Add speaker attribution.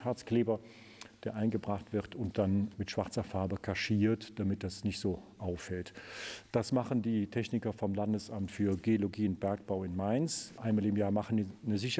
Speaker 1: Harzkleber, der eingebracht wird und dann mit schwarzer Farbe kaschiert, damit das nicht so auffällt. Das machen die Techniker vom Landesamt für Geologie und Bergbau in Mainz. Einmal im Jahr machen die eine Sicherung.